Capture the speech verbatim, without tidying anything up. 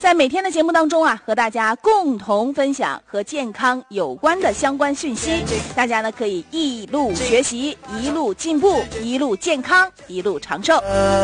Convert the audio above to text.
在每天的节目当中啊，和大家共同分享和健康有关的相关讯息，大家呢可以一路学习，一路进步，一路健康，一路长寿。